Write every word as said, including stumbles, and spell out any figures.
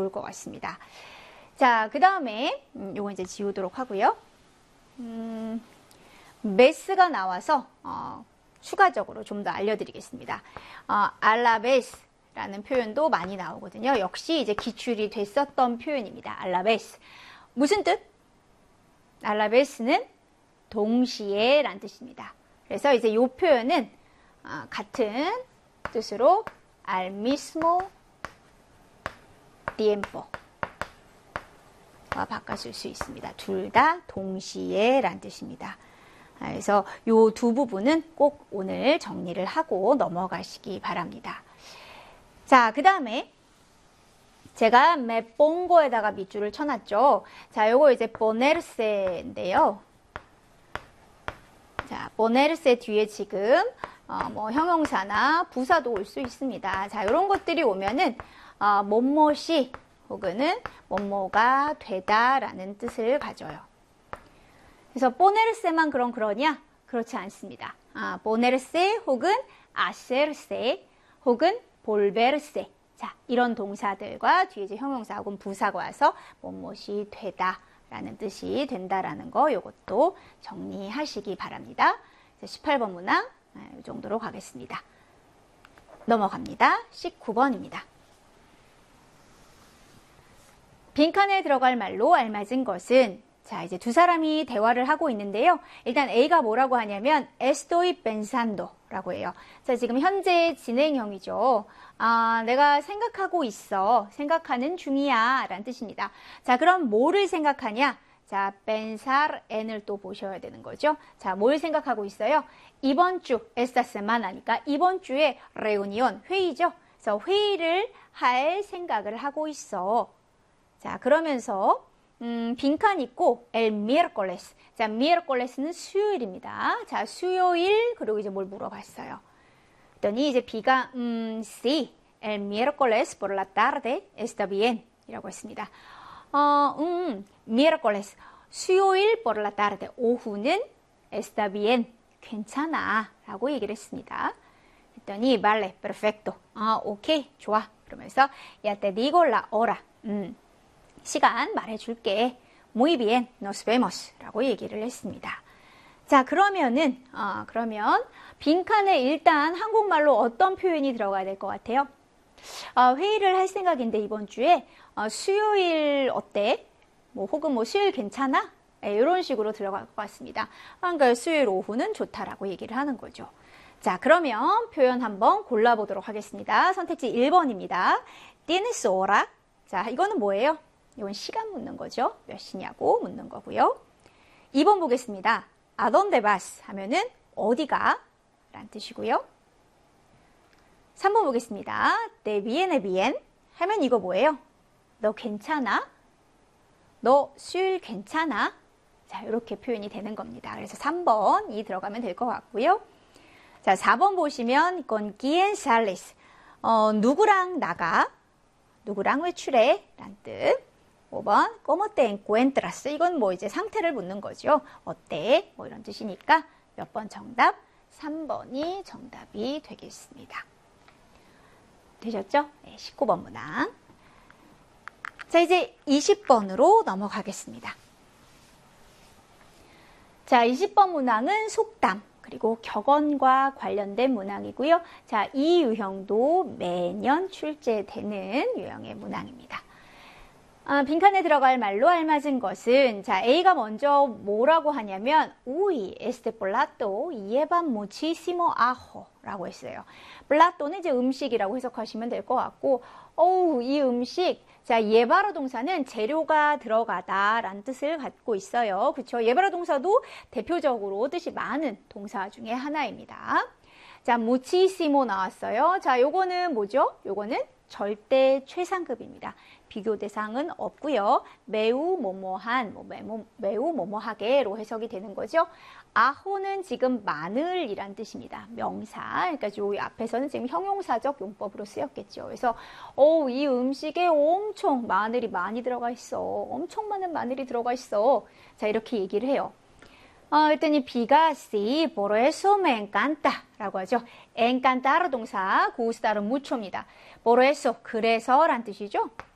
좋을 것 같습니다. 자, 그 다음에 음, 요거 이제 지우도록 하고요. 음, 메스가 나와서 어, 추가적으로 좀 더 알려드리겠습니다. 어, 알라베스라는 표현도 많이 나오거든요. 역시 이제 기출이 됐었던 표현입니다. 알라베스. 무슨 뜻? 알라베스는 동시에 라는 뜻입니다. 그래서 이제 이 표현은 어, 같은 뜻으로 al mismo tiempo 와 바꿔줄 수 있습니다. 둘 다 동시에 라는 뜻입니다. 그래서 이 두 부분은 꼭 오늘 정리를 하고 넘어가시기 바랍니다. 자, 그 다음에 제가 메뽕고에다가 밑줄을 쳐놨죠. 자, 요거 이제 ponerse인데요. 자, ponerse 뒤에 지금 어, 뭐 형용사나 부사도 올 수 있습니다. 자, 이런 것들이 오면은 어, 뭐뭐시 혹은 뭐뭐가 되다라는 뜻을 가져요. 그래서 ponerse만 그럼 그러냐? 그렇지 않습니다. 아, ponerse 혹은 hacerse 혹은 volverse. 자, 이런 동사들과 뒤에 이제 형용사 혹은 부사가 와서 뭐뭐시 되다라는 뜻이 된다라는 거 요것도 정리하시기 바랍니다. 십팔 번 문항 이 정도로 가겠습니다. 넘어갑니다. 십구 번입니다. 빈칸에 들어갈 말로 알맞은 것은 자, 이제 두 사람이 대화를 하고 있는데요. 일단 A가 뭐라고 하냐면 estoy pensando 라고 해요. 자, 지금 현재 진행형이죠. 아, 내가 생각하고 있어. 생각하는 중이야 라는 뜻입니다. 자, 그럼 뭐를 생각하냐? 자, pensar en을 또 보셔야 되는 거죠. 자, 뭘 생각하고 있어요? 이번 주, esta semana니까 이번 주에 reunión, 회의죠. 그래서 회의를 할 생각을 하고 있어. 자, 그러면서 음, 빈칸 있고 el miércoles. 자, miércoles는 수요일입니다. 자, 수요일 그리고 이제 뭘 물어봤어요. 그랬더니 이제 B가 음, sí, el miércoles por la tarde está bien 이라고 했습니다. 어, 음, miércoles 수요일 por la tarde 오후는 está bien 괜찮아 라고 얘기를 했습니다. 그랬더니 vale, perfecto. 아, 오케이, 좋아. 그러면서 ya te digo la hora. 음. 시간 말해줄게. Muy bien, nos vemos 라고 얘기를 했습니다. 자, 그러면은 어, 그러면 빈칸에 일단 한국말로 어떤 표현이 들어가야 될 것 같아요? 어, 회의를 할 생각인데 이번 주에 어, 수요일 어때? 뭐 혹은 뭐 수요일 괜찮아? 네, 이런 식으로 들어갈 것 같습니다. 그러니까 수요일 오후는 좋다라고 얘기를 하는 거죠. 자, 그러면 표현 한번 골라보도록 하겠습니다. 선택지 일 번입니다. ¿Tienes hora? 자, 이거는 뭐예요? 이건 시간 묻는 거죠. 몇 시냐고 묻는 거고요. 이 번 보겠습니다. ¿A dónde vas? 하면은 어디가? 라는 뜻이고요. 삼 번 보겠습니다. ¿Te viene bien? 하면 이거 뭐예요? 너 괜찮아? 너 수요일 괜찮아? 자, 이렇게 표현이 되는 겁니다. 그래서 삼 번이 들어가면 될 것 같고요. 자, 사 번 보시면 con quién sales? 어, 누구랑 나가? 누구랑 외출해? 라는 뜻. 오 번, ¿cómo te encuentras? 이건 뭐 이제 상태를 묻는 거죠. 어때? 뭐 이런 뜻이니까 몇 번 정답? 삼 번이 정답이 되겠습니다. 되셨죠? 네, 십구 번 문항. 자, 이제 이십 번으로 넘어가겠습니다. 자, 이십 번 문항은 속담, 그리고 격언과 관련된 문항이고요. 자, 이 유형도 매년 출제되는 유형의 문항입니다. 아, 빈칸에 들어갈 말로 알맞은 것은 자, A가 먼저 뭐라고 하냐면 Uy, este plato lleva muchísimo ajo 라고 했어요. 플라토는 이제 음식이라고 해석하시면 될 것 같고 어우, 이 음식 자, 예바라 동사는 재료가 들어가다 라는 뜻을 갖고 있어요. 그렇죠? 예바라 동사도 대표적으로 뜻이 많은 동사 중에 하나입니다. 자, muchísimo 나왔어요. 자, 요거는 뭐죠? 요거는 절대 최상급입니다. 비교 대상은 없고요. 매우 뭐뭐한, 뭐 매우, 매우 뭐뭐하게로 해석이 되는 거죠. 아호는 지금 마늘이란 뜻입니다. 명사. 그러니까 요 앞에서는 지금 형용사적 용법으로 쓰였겠죠. 그래서 오, 이 음식에 엄청 마늘이 많이 들어가 있어. 엄청 많은 마늘이 들어가 있어. 자, 이렇게 얘기를 해요. 어, 그랬더니 B가 sí, por eso me encanta 라고 하죠. encantar 동사, gustar mucho입니다. por eso, 그래서 란 뜻이죠.